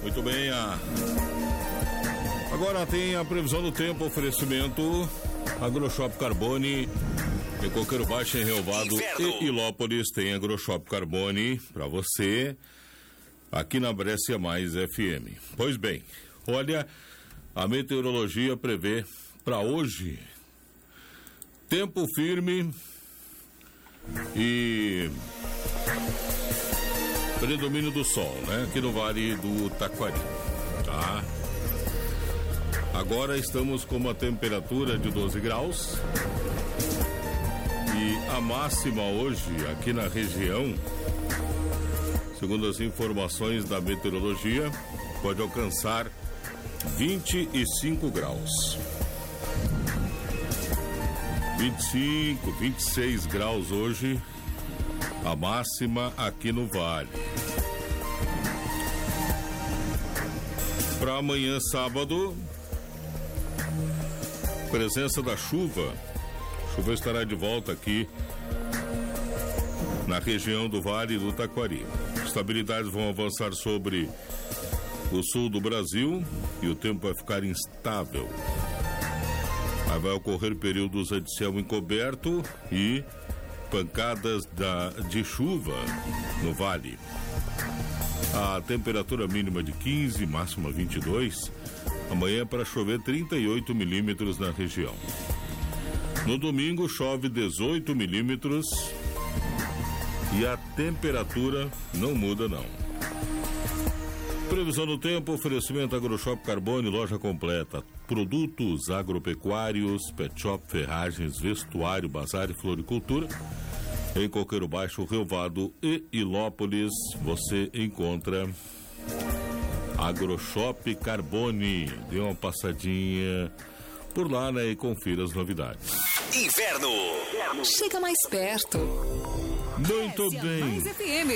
Muito bem, agora tem a previsão do tempo, oferecimento AgroShop Carbone, em Coqueiro Baixo, em Relvado e Ilópolis. Tem AgroShop Carbone para você, aqui na Brescia Mais FM. Pois bem, olha, a meteorologia prevê para hoje tempo firme e predomínio do sol, né? Aqui no Vale do Taquari, tá? Agora estamos com uma temperatura de 12 graus e a máxima hoje aqui na região, segundo as informações da meteorologia, pode alcançar 25 graus. 25, 26 graus hoje, a máxima aqui no Vale. Para amanhã, sábado, presença da chuva. A chuva estará de volta aqui na região do Vale do Taquari. Estabilidades vão avançar sobre o sul do Brasil e o tempo vai ficar instável. Aí vai ocorrer períodos de céu encoberto e pancadas de chuva no vale. A temperatura mínima de 15, máxima 22. Amanhã é para chover 38 milímetros na região. No domingo chove 18 milímetros e a temperatura não muda não. Previsão do tempo, oferecimento AgroShop Carbone, loja completa. Produtos agropecuários, pet shop, ferragens, vestuário, bazar e floricultura. Em Coqueiro Baixo, Relvado e Ilópolis, você encontra AgroShop Carbone. Dê uma passadinha por lá, né, e confira as novidades. Inverno. Chega mais perto. Muito bem. Mais FM.